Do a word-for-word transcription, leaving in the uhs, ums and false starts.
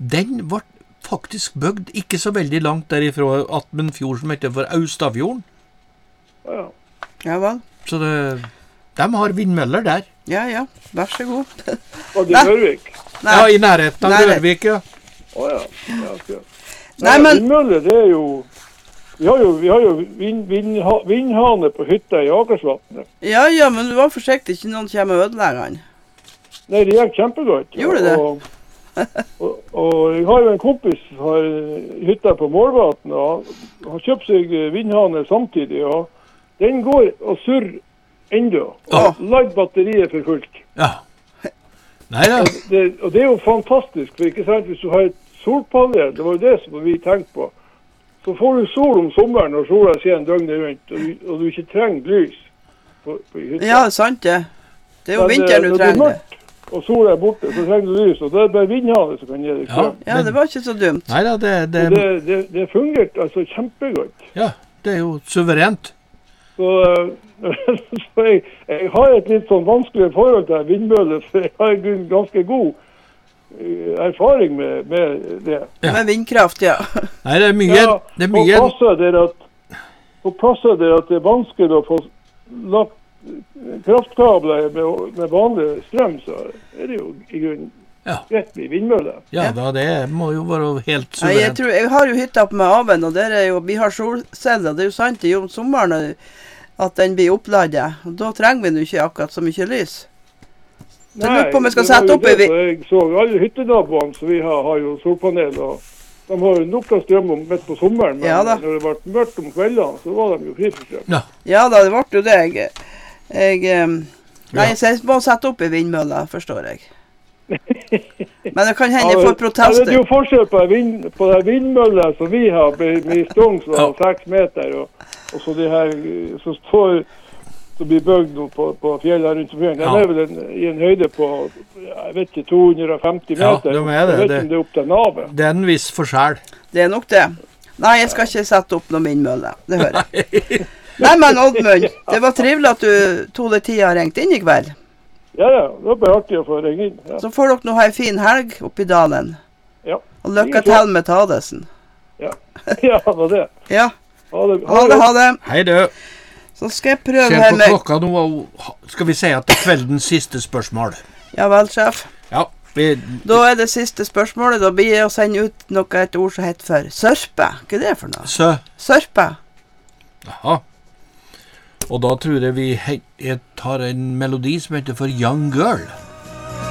den var faktisk bygd ikke så veldig langt derifra at en fjord som heter for Austafjorden. Ja. Ja vel. Så det, de har vindmøller der. Ja, ja. Vær så god. Og det er Rørvik. Nei. Ja, i nærheten av Nærhet. Rørvik, ja. Åja, ja, akkurat. Nei, men... Vindmøller, det er jo... Vi har jo, vi har jo vind, vind, vindhane på hytta i Akersvatnet. Ja, ja, men du var forsiktig, ikke noen kommer og ødelegger han. Nei, det gikk kjempegodt. Gjorde det? Og, og, og jeg har jo en kompis som har hytta på Målvatn, og han har kjøpt seg vindhane samtidig, og den går og surr enda. Ja. Og ladd batteriet for fullt. Ja. Nei da. Og det, og det er jo fantastisk, for ikke sant, hvis du har et solpanel, det var jo det som vi tenkte på, så får du sol om sommeren når sola skjer en døgnet rundt, og du, og du ikke trenger lys på, på hytta. Ja, sant det. Det er jo Men, vinteren du når trenger det det. er mørkt, og sola er borte, så trenger du lys, og det er bare vindhane som kan gi deg Ja. strøm. Ja, det var ikke så dumt. Nei da, det, det, Og Det, det, det fungerte altså kjempegodt. ja, det er jo suverent. Så, eh, så jeg, jeg har et litt sånn vanskelig forhold til vindmøller, for jeg har en ganske god eh, erfaring med, med det. Ja. Med vindkraft, ja. Nei, det er mye, Ja, det er på mye, plasser der at, på plasser der at det er vanskelig å få lagt kraftkabler med, med vanlig strøm, så er det jo i grunnen ja, rett med vindmøller. ja da, det må jo være helt Nei, jeg, suverent. tror, jeg har jo hytta oppe med Aven, og der er jo, vi har solceller. Det er jo sant, det er jo om sommeren at den blir oppladet. Og da trenger vi jo ikke akkurat så mye lys. Så jeg lurer på om jeg skal det var sette jo opp i... det, så Jeg så alle hyttenaboene som vi har, har jo solpanel, og de har jo nok av strøm om midt på sommeren, men Ja da. når det ble mørkt om kveldene, så var de jo fri for strøm. Ja, Ja da, det ble jo det. Jeg, jeg, em, nei, Ja. så jeg må sette opp i vindmøller, forstår jeg. Men det kan hende jeg Ja, får det- protester. Ja, det er jo forskjell på, vind, på de vindmøller som vi har med, med stong som Ja. er seks meter, og, og så de her som står som blir bygd nå på, på fjellet rundt omkring. Den Ja. er vel en, i en høyde på, jeg vet ikke, to hundre og femti Ja, meter. de er det. Jeg vet Det- ikke om det er opp til navet. det er en viss forskjell. Det er nok det. Nei, jeg skal ikke sette opp noen vindmøller. Det hører jeg. Nei, men Oddmund, det var trivelig at du tog deg tid og ringte inn i kveld. Ja, ja, det var bare artig å få ringe inn. Ja. Så får dere nå ha en fin helg oppi dalen. Ja. Og lykke til med Tadesen. Ja, ja, det var det. Ja, Ha det. ha det, ha det. Hei du, Så skal jeg prøve se her på med... klokka nå, og skal vi si at det er kveldens siste spørsmål. Ja vel, sjef. Ja, vi, Da er det siste spørsmålet. Da blir det å sende ut noe, et ord som heter for sørpe. Hva er det for noe? så, Sørpe. aha. Og da tror jeg vi he- jeg tar en melodi som heter for Young Girl.